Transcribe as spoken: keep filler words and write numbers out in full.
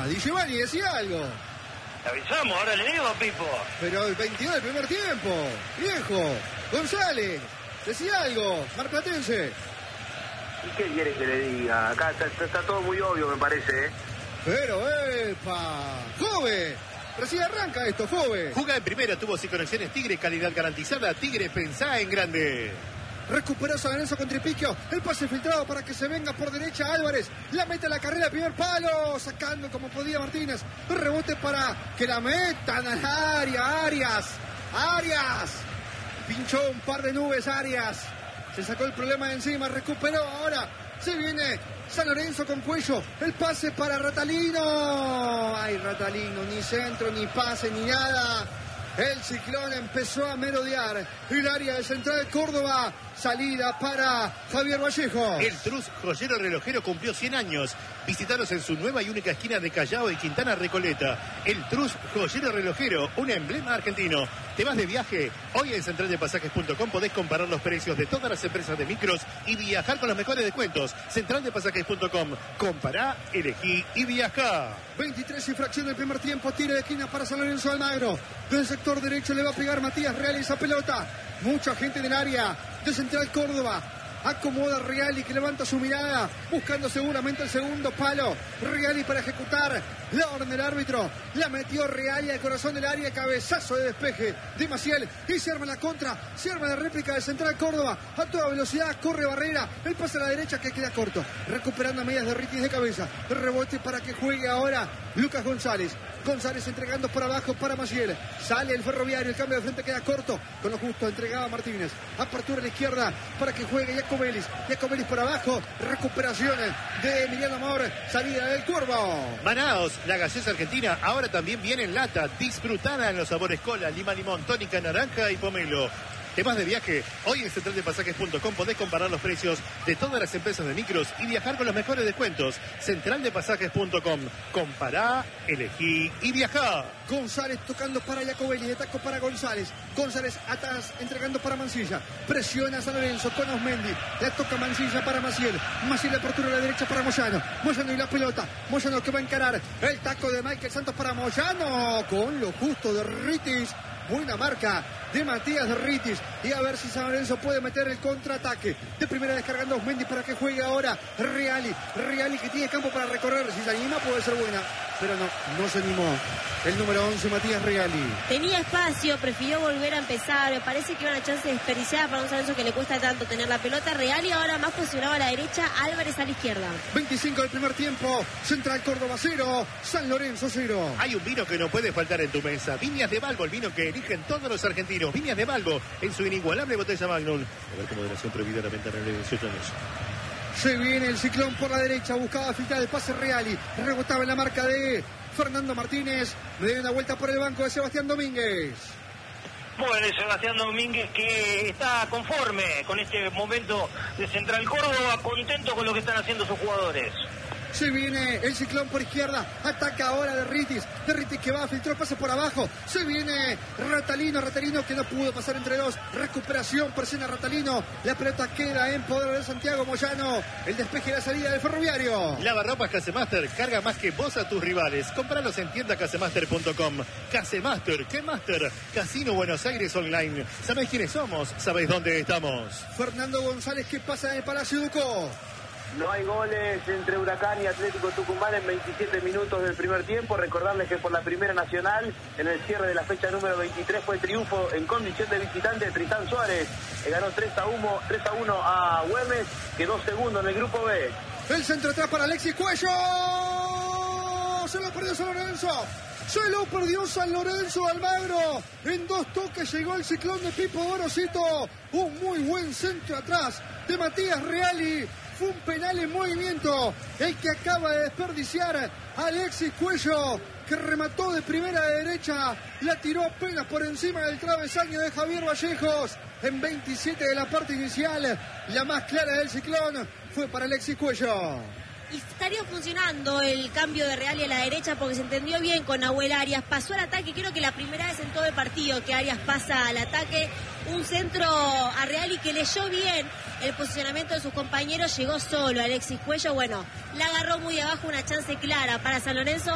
Di Giovanni, decía algo. Te avisamos, ahora le digo, Pipo. Pero el veintidós del primer tiempo. Viejo. González, decía algo. Marplatense. ¿Y qué quiere que le diga? Acá está, está, está todo muy obvio, me parece, ¿eh? Pero, epa. Jove. Recién arranca esto, Jove. Juega en primera, tuvo sin conexiones Tigre, calidad garantizada. Tigre, pensá en grande. Recuperó San Lorenzo con Tripiquio. El pase filtrado para que se venga por derecha Álvarez. La mete a la carrera, primer palo. Sacando como podía Martínez. Un rebote para que la metan al área. Arias. Arias. Pinchó un par de nubes Arias. Se sacó el problema de encima. Recuperó ahora. Se viene San Lorenzo con Cuello. El pase para Ratalino. Ay, Ratalino. Ni centro, ni pase, ni nada. El Ciclón empezó a merodear el área de Central Córdoba. Salida para Javier Vallejo. El Trus Joyero Relojero cumplió cien años. Visitaros en su nueva y única esquina de Callao y Quintana Recoleta. El Trus Joyero Relojero, un emblema argentino. ¿Te vas de viaje? Hoy en central de pasajes punto com podés comparar los precios de todas las empresas de micros y viajar con los mejores descuentos. central de pasajes punto com. Compará, elegí y viajá. veintitrés y fracción del primer tiempo. Tira de esquina para San Lorenzo Almagro. Del sector derecho le va a pegar Matías Real esa pelota. Mucha gente en el área de Central Córdoba. Acomoda Reali, que levanta su mirada, buscando seguramente el segundo palo. Reali para ejecutar la orden del árbitro. La metió Reali al corazón del área. Cabezazo de despeje de Maciel. Y se arma la contra. Se arma la réplica de Central Córdoba. A toda velocidad corre Barrera. El pase a la derecha que queda corto. Recuperando a medias de Ritis de cabeza. Rebote para que juegue ahora Lucas González. González entregando por abajo para Maciel. Sale el Ferroviario. El cambio de frente queda corto. Con lo justo entregaba Martínez. Apertura a la izquierda para que juegue Jacobelis. Jacobelis por abajo. Recuperación de Emiliano Amor. Salida del Cuervo. Manaos, la gaseosa argentina, ahora también viene en lata. Disfrutada en los sabores cola, lima, limón, tónica, naranja y pomelo. ¿Te vas de viaje? Hoy en central de pasajes punto com podés comparar los precios de todas las empresas de micros y viajar con los mejores descuentos. central de pasajes punto com. Compará, elegí y viajá. González tocando para Jacobelli, de taco para González. González atrás, entregando para Mancilla. Presiona a San Lorenzo con Osmendi. Le toca Mancilla para Maciel. Maciel de apertura a la derecha para Moyano. Moyano y la pelota. Moyano que va a encarar. El taco de Michael Santos para Moyano. Con lo justo de Ritis. Buena marca de Matías de Ritis. Y a ver si San Lorenzo puede meter el contraataque. De primera descargando a Osmendi para que juegue ahora Reali. Reali que tiene campo para recorrer. Si se anima puede ser buena. Pero no, no se animó. El número once, Matías Reali. Tenía espacio, prefirió volver a empezar. Me parece que era una chance desperdiciada para un San Lorenzo que le cuesta tanto tener la pelota. Reali ahora más posicionado a la derecha, Álvarez a la izquierda. veinticinco del primer tiempo. Central Córdoba cero, San Lorenzo cero. Hay un vino que no puede faltar en tu mesa. Viñas de Balbo, el vino que eligen todos los argentinos. Viñas de Balbo, en su inigualable botella Magnum. A ver, con moderación prohibida la venta de dieciocho años. Se viene el Ciclón por la derecha, buscaba filtrar el pase Reali. Rebotaba en la marca de Fernando Martínez. Le dio una vuelta por el banco de Sebastián Domínguez. Bueno, Sebastián Domínguez que está conforme con este momento de Central Córdoba, contento con lo que están haciendo sus jugadores. Se viene el Ciclón por izquierda. Ataca ahora de Ritis. De Ritis que va, filtró, pase por abajo. Se viene Ratalino. Ratalino que no pudo pasar entre dos. Recuperación, presiona Ratalino. La pelota queda en poder de Santiago Moyano. El despeje y la salida del Ferroviario. Lavarropas Casemaster. Carga más que vos a tus rivales. Cómpralos en tienda casemaster punto com. Casemaster. ¿Qué Master? Casino Buenos Aires Online. ¿Sabéis quiénes somos? ¿Sabéis dónde estamos? Fernando González que pasa en el Palacio Ducó. No hay goles entre Huracán y Atlético Tucumán en veintisiete minutos del primer tiempo. Recordarles que por la Primera Nacional, en el cierre de la fecha número veintitrés, fue triunfo en condición de visitante de Tristán Suárez. Que ganó tres a uno a Güemes, quedó segundo en el grupo B. El centro atrás para Alexis Cuello. Se lo perdió San Lorenzo. Se lo perdió San Lorenzo Almagro. En dos toques llegó el Ciclón de Pipo Gorosito. Un muy buen centro atrás de Matías Reali. Fue un penal en movimiento el que acaba de desperdiciar Alexis Cuello, que remató de primera a derecha, la tiró apenas por encima del travesaño de Javier Vallejos. En veintisiete de la parte inicial, la más clara del Ciclón fue para Alexis Cuello. Y estaría funcionando el cambio de Reali a la derecha porque se entendió bien con Nahuel Arias. Pasó al ataque, creo que la primera vez en todo el partido que Arias pasa al ataque. Un centro a Reali que leyó bien el posicionamiento de sus compañeros. Llegó solo Alexis Cuello. Bueno, la agarró muy abajo, una chance clara para San Lorenzo.